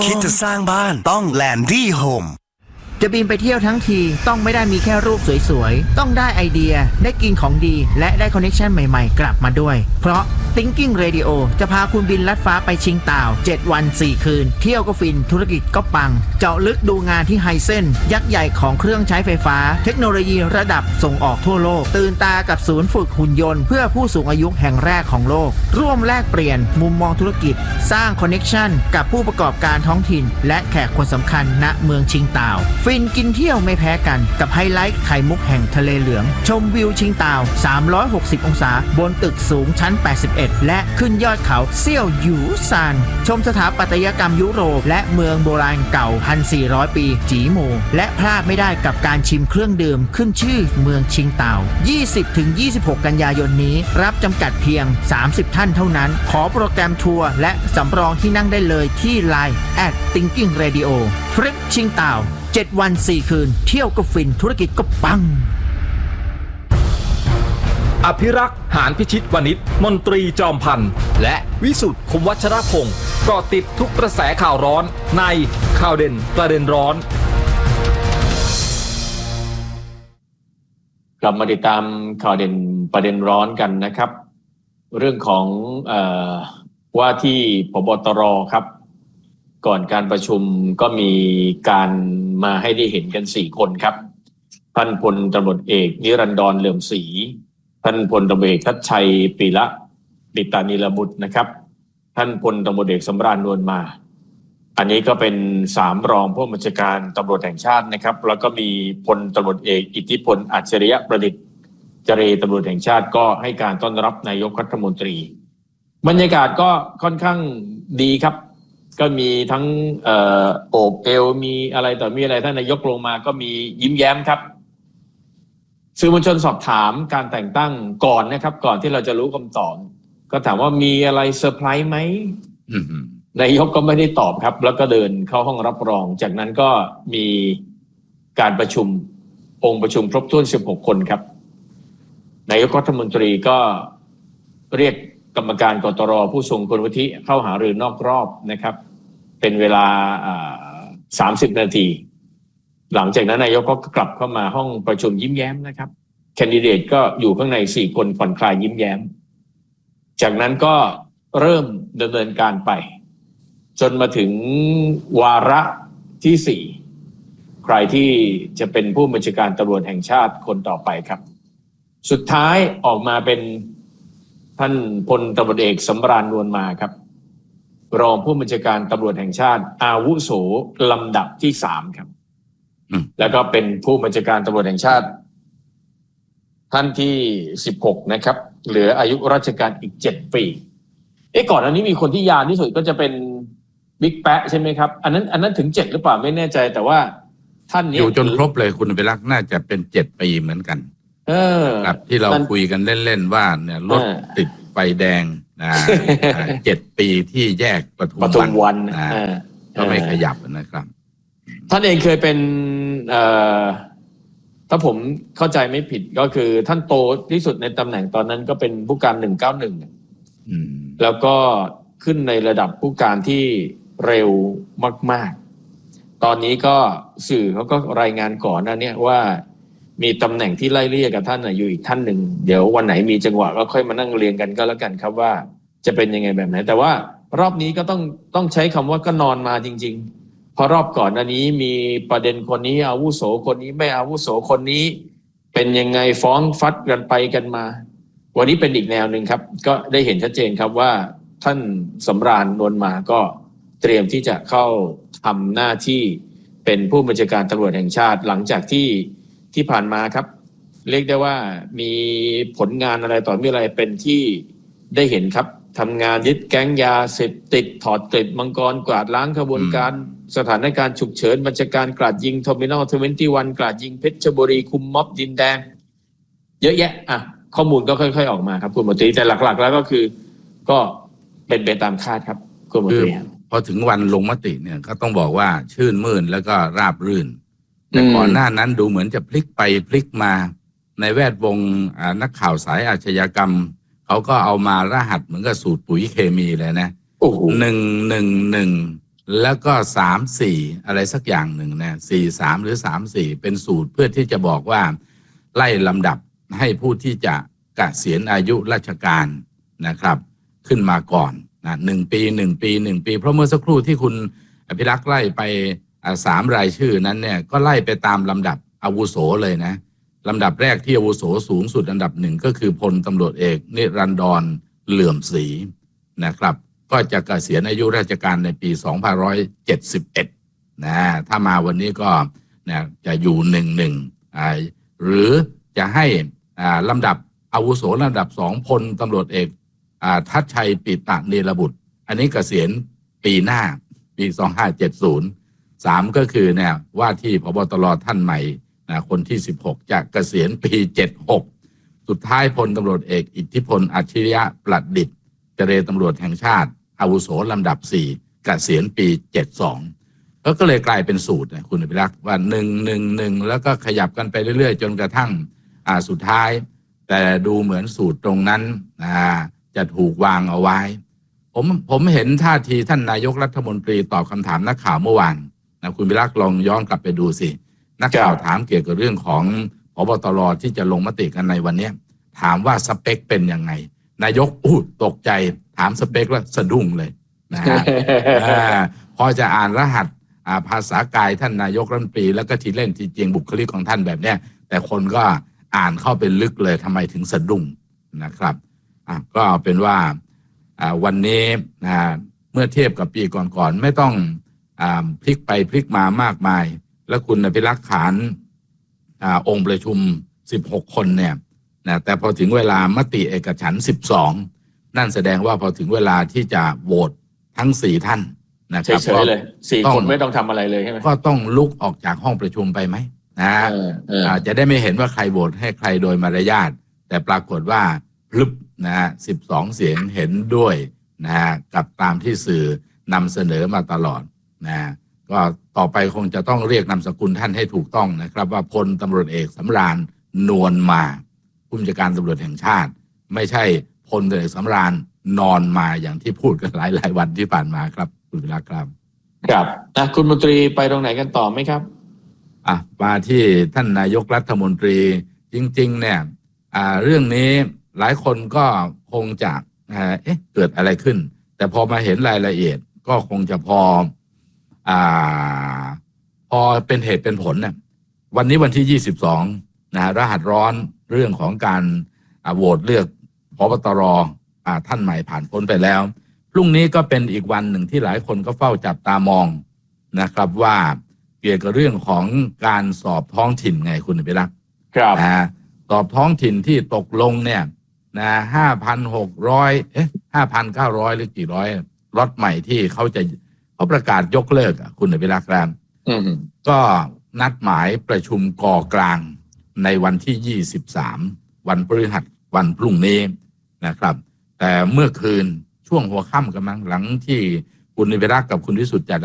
คิดจะสร้างบ้านต้องแลนดี้โฮมจะบินไปเที่ยวทั้งทีต้องไม่ได้มีแค่รูปสวยๆต้องได้ไอเดียได้กินของดีและได้คอนเนคชั่นใหม่ๆกลับมาด้วยเพราะ Thinking Radio จะพาคุณบินลัดฟ้าไปชิงต่าว7วัน4คืนเที่ยวก็ฟินธุรกิจก็ปังเจาะลึกดูงานที่ไฮเซ็นยักษ์ใหญ่ของเครื่องใช้ไฟฟ้าเทคโนโลยีระดับส่งออกทั่วโลกตื่นตากับศูนย์ฝึกหุ่นยนต์เพื่อผู้สูงอายุแห่งแรกของโลกร่วมแลกเปลี่ยนมุมมองธุรกิจสร้างคอนเนคชั่นกับผู้ประกอบการท้องถิ่นและแขกคนสำคัญณเมืองชิงต่าวฟินกินเที่ยวไม่แพ้กันกับไฮไลท์ไข่มุกแห่งทะเลเหลืองชมวิวชิงต่าว360องศาบนตึกสูงชั้น81และขึ้นยอดเขาเซี่ยวหยูซานชมสถาปัตยกรรมยุโรปและเมืองโบราณเก่า 1,400 ปีจีหมู่และพลาดไม่ได้กับการชิมเครื่องดื่มขึ้นชื่อเมืองชิงต่าว 20-26 กันยายนนี้รับจำกัดเพียง30ท่านเท่านั้นขอโปรแกรมทัวร์และสำรองที่นั่งได้เลยที่ LINE @Thinking Radio ทริปชิงต่าว7วัน4คืนเที่ยวก็ฟินธุรกิจก็ปังอภิรักษ์หานพิชิตวณิชมนตรีจอมพันธ์และวิสุทธิ์คมวัชรพงศ์เกาะติดทุกกระแสข่าวร้อนในข่าวเด่นประเด็นร้อนกลับมาติดตามข่าวเด่นประเด็นร้อนกันนะครับเรื่องของว่าที่ผบ.ตร.ครับก่อนการประชุมก็มีการมาให้ได้เห็นกัน4คนครับท่านพลตำรวจเอกนิรันดรเหลื่อมศรีท่านพลตำรวจเอกทัชชัยปีละดิตานีรบุตรนะครับท่านพลตำรวจเอกสำราญนวลมาอันนี้ก็เป็น3รองผู้บัญชาการตำรวจแห่งชาตินะครับแล้วก็มีพลตำรวจเอกอิทธิพลอัจฉริยะประดิษฐ์เจรตำรวจแห่งชาติก็ให้การต้อนรับนายกรัฐมนตรีบรรยากาศก็ค่อนข้างดีครับก็มีทั้งโอบเอวมีอะไรต่อมีอะไรท่านนายกลงมาก็มียิ้มแย้มครับสื่อมวลชนสอบถามการแต่งตั้งก่อนนะครับก่อนที่เราจะรู้คำตอบก็ถามว่ามีอะไรเซอร์ไพรส์ไหมนายกก็ไม่ได้ตอบครับแล้วก็เดินเข้าห้องรับรองจากนั้นก็มีการประชุมองค์ประชุมครบถ้วน16คนครับนายกรัฐมนตรีก็เรียกกรรมการกตร.ผู้ทรงคุณวุฒิเข้าหารือนอกรอบนะครับเป็นเวลา30นาทีหลังจากนั้นนายกก็กลับเข้ามาห้องประชุมยิ้มแย้มนะครับแคนดิเดตก็อยู่ข้างใน4คนผ่อนคลายยิ้มแย้มจากนั้นก็เริ่มดำเนินการไปจนมาถึงวาระที่4ใครที่จะเป็นผู้บัญชาการตำรวจแห่งชาติคนต่อไปครับสุดท้ายออกมาเป็นท่านพลตำรวจเอกสำราญนวลมาครับรองผู้บัญชาการตำรวจแห่งชาติอาวุโสลำดับที่3ครับแล้วก็เป็นผู้บัญชาการตำรวจแห่งชาติท่านที่16นะครับเหลืออายุราชการอีก7ปีก่อนอันนี้มีคนที่ยาวที่สุดก็จะเป็นบิ๊กแป๊ะใช่ไหมครับอันนั้นถึง7หรือเปล่าไม่แน่ใจแต่ว่าท่านนี้อยู่จนครบเลยคุณอภิรักษ์น่าจะเป็น7ปีเหมือนกันครับที่เราคุยกันเล่นๆว่าเนี่ยรถติดไฟแดง7ปีที่แยกปทุมวันก็ไม่ขยับนะครับท่านเองเคยเป็นถ้าผมเข้าใจไม่ผิดก็คือท่านโตที่สุดในตำแหน่งตอนนั้นก็เป็นผู้การ191แล้วก็ขึ้นในระดับผู้การที่เร็วมากๆตอนนี้ก็สื่อเขาก็รายงานก่อนนะเนี่ยว่ามีตำแหน่งที่ไล่เลี่ยกับท่านอยู่อีกท่านหนึ่งเดี๋ยววันไหนมีจังหวะก็ค่อยมานั่งเรียงกันก็แล้วกันครับว่าจะเป็นยังไงแบบไหนแต่ว่ารอบนี้ก็ต้องใช้คำว่าก็นอนมาจริงๆเพราะรอบก่อนอันนี้มีประเด็นคนนี้อาวุโสคนนี้ไม่อาวุโสคนนี้เป็นยังไงฟ้องฟัดกันไปกันมาวันนี้เป็นอีกแนวหนึ่งครับก็ได้เห็นชัดเจนครับว่าท่านสำราญนวลมาก็เตรียมที่จะเข้าทำหน้าที่เป็นผู้บัญชาการตำรวจแห่งชาติหลังจากที่ผ่านมาครับเรียกได้ว่ามีผลงานอะไรต่อมีอะไรเป็นที่ได้เห็นครับทำงานยึดแก๊งยาเสพติดถอดเกล็ดมังกรกวาดล้างขบวนการสถานการณ์ฉุกเฉินบัญชาการกราดยิงเทอร์มินอล21กราดยิงเพชรบุรีคุมม็อบดินแดงเยอะแยะข้อมูลก็ค่อยๆออกมาครับคุณมนตรีแต่หลักๆแล้วก็คือก็เป็นไปตามคาดครับคุณมนตรีพอถึงวันลงมติเนี่ยก็ต้องบอกว่าชื่นมื่นแล้วก็ราบรื่นแต่ก่อนหน้านั้นดูเหมือนจะพลิกไปพลิกมาในแวดวงนักข่าวสายอาชญากรรมเขาก็เอามารหัสเหมือนกับสูตรปุ๋ยเคมีเลยนะ111 แล้วก็3-4อะไรสักอย่างหนึ่งนะ4-3หรือ3-4เป็นสูตรเพื่อที่จะบอกว่าไล่ลำดับให้ผู้ที่จะเกษียณอายุราชการนะครับขึ้นมาก่อนนะ1 ปี 1 ปี 1 ปีเพราะเมื่อสักครู่ที่คุณอภิรักษ์ไล่ไป3 รายชื่อนั้นเนี่ยก็ไล่ไปตามลำดับอาวุโสเลยนะลำดับแรกที่อาวุโสสูงสุดอันดับ1ก็คือพลตำรวจเอกนิรันดรเหลื่อมศรีนะครับก็จะเกษียณอายุราชการในปี2571นะถ้ามาวันนี้ก็นะจะอยู่11หรือจะให้ลำดับอาวุโสลำดับ2พลตำรวจเอกทัชชัยปิตะเนรบุตรอันนี้เกษียณปีหน้าปี2570 3ก็คือเนี่ยว่าที่ผบ.ตร.ท่านใหม่คนที่16จะเกษียณปี76สุดท้ายพลตำรวจเอกอิทธิพลอัจฉริยะประดิษฐ์เจรตำรวจแห่งชาติอาวุโสลำดับ4เกษียณปี72ก็เลยกลายเป็นสูตรนะคุณอภิรักษ์ว่า111แล้วก็ขยับกันไปเรื่อยๆจนกระทั่งสุดท้ายแต่ดูเหมือนสูตรตรงนั้นจะถูกวางเอาไว้ผมเห็นท่าทีท่านนายกรัฐมนตรีตอบคำถามนักข่าวเมื่อวานนะคุณอภิรักษ์ลองย้อนกลับไปดูสินักข่าวถามเกี่ยวกับเรื่องของผบ.ตร.ที่จะลงมติกันในวันนี้ถามว่าสเปคเป็นยังไงนายกตกใจถามสเปคว่าสะดุ้งเลยนะฮะ พอจะอ่านรหัสภาษากายท่านนายกรัฐมนตรีแล้วก็ทีเล่นทีจริงบุคลิกของท่านแบบเนี้ยแต่คนก็อ่านเข้าไปลึกเลยทำไมถึงสะดุ้งนะครับก็เป็นว่าวันนี้เมื่อเทียบกับปีก่อนๆไม่ต้องพลิกไปพลิกมามากมายแล้วคุณอภิรักษ์ขานองค์ประชุม16คนเนี่ยนะแต่พอถึงเวลามติเอกฉันท์12นั่นแสดงว่าพอถึงเวลาที่จะโหวตทั้ง4ท่านนะครับเฉยๆเลย4คนไม่ต้องทำอะไรเลยใช่ไหมก็ต้องลุกออกจากห้องประชุมไปไหมนะจะได้ไม่เห็นว่าใครโหวตให้ใครโดยมารยาทแต่ปรากฏว่าพลึบนะ12เสียงเห็นด้วยนะกับตามที่สื่อนำเสนอมาตลอดนะก็ต่อไปคงจะต้องเรียกนามสกุลท่านให้ถูกต้องนะครับว่าพลตำรวจเอกสำราญนวลมาผู้บัญชาการตำรวจแห่งชาติไม่ใช่พลตำรวจเอกสำราญนอนมาอย่างที่พูดกันหลายวันที่ผ่านมาครับคุณวิรักษ์ครับครับคุณมนตรีไปตรงไหนกันต่อไหมครับมาที่ท่านนายกรัฐมนตรีจริงๆเนี่ยเรื่องนี้หลายคนก็คงจะเกิดอะไรขึ้นแต่พอมาเห็นรายละเอียดก็คงจะพอเป็นเหตุเป็นผลเนี่ยวันนี้วันที่22รหัสร้อนเรื่องของการโหวตเลือกผบ.ตร.ท่านใหม่ผ่านพ้นไปแล้วพรุ่งนี้ก็เป็นอีกวันหนึ่งที่หลายคนก็เฝ้าจับตามองนะครับว่าเกี่ยวกับเรื่องของการสอบท้องถิ่นไงคุณอภิรักษ์ครับสอบท้องถิ่นที่ตกลงเนี่ยนะ5,900หรือกี่ร้อยล็อตใหม่ที่เขาประกาศยกเลิกคุณอภิรักษ์ครับก็นัดหมายประชุมกกลางในวันที่23วันพฤหัสวันพรุ่งนี้นะครับแต่เมื่อคืนช่วงหัวค่ำกำลังหลังที่คุณอภิรักษ์กับคุณวิสุทธิ์จัด